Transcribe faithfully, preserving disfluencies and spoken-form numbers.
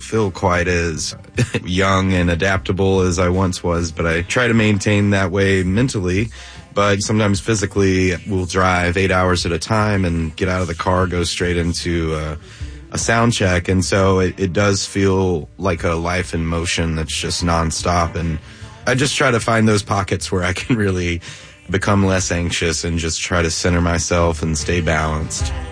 feel quite as young and adaptable as I once was, but I try to maintain that way mentally. But sometimes physically, we'll drive eight hours at a time and get out of the car, go straight into uh, a sound check. And so it, it does feel like a life in motion that's just nonstop. And I just try to find those pockets where I can really become less anxious and just try to center myself and stay balanced.